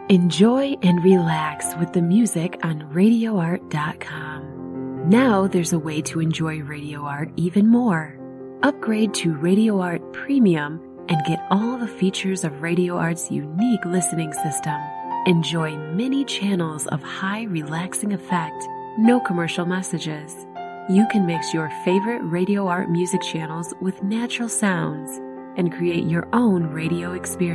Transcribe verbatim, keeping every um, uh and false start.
Enjoy and relax with the music on radio art dot com. Now there's a way to enjoy Radio Art even more. Upgrade to Radio Art Premium and get all the features of Radio Art's unique listening system. Enjoy many channels of high relaxing effect, no commercial messages. You can mix your favorite Radio Art music channels with natural sounds and create your own radio experience.